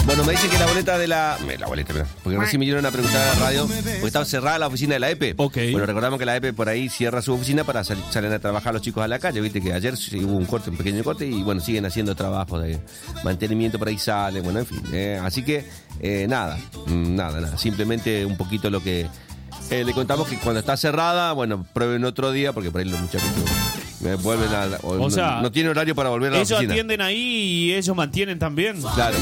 Bueno, me dicen que la boleta de la boleta, perdón, porque recién me vinieron a preguntar a la radio, porque estaba cerrada la oficina de la EPE. Ok. Bueno, recordamos que la EPE por ahí cierra su oficina para salen a trabajar los chicos a la calle. Viste que ayer hubo un pequeño corte, y bueno, siguen haciendo trabajos de mantenimiento, por ahí sale, bueno, en fin. Así que, nada. Simplemente un poquito lo que le contamos, que cuando está cerrada, bueno, prueben otro día, porque por ahí los muchachos vuelven O sea, no tiene horario para volver a la ellos oficina. atienden ahí y ellos mantienen también. Claro.